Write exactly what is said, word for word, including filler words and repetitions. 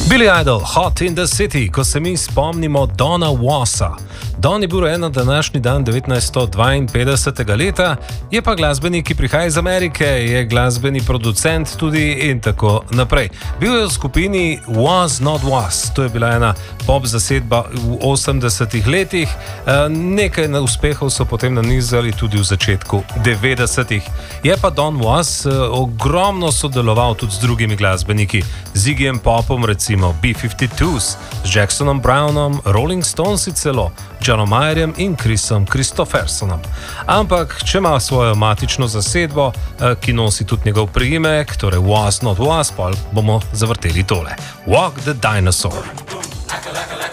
Billy Idol, Hot in the City, ko se mi spomnimo Dona Wassa. Don je bil rojen na današnji dan devetnajststo dvainpetdesetega leta, je pa glasbenik, ki prihaja iz Amerike, je glasbeni producent tudi in tako naprej. Bil je v skupini Was Not Was, to je bila ena pop zasedba v osemdesetih letih, nekaj uspehov so potem nanizali tudi v začetku devetdesetih. Je pa Don Was ogromno sodeloval tudi z drugimi glasbeniki, z Iggyjem Popom recimo, B fifty-twos, z Jacksonom Brownom, Rolling Stonesi celo, Johnom Mayerjem in Chrisom Christophersonom. Ampak, če ima svojo matično zasedbo, ki nosi tudi njegov priimek, torej Was Not Was, pa bomo zavrteli tole. Walk the Dinosaur. Laka, laka, laka.